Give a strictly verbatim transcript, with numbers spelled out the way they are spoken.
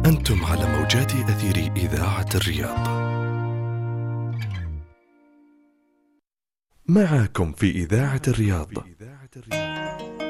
أنتم على موجات أثير إذاعة الرياض. معكم في إذاعة الرياض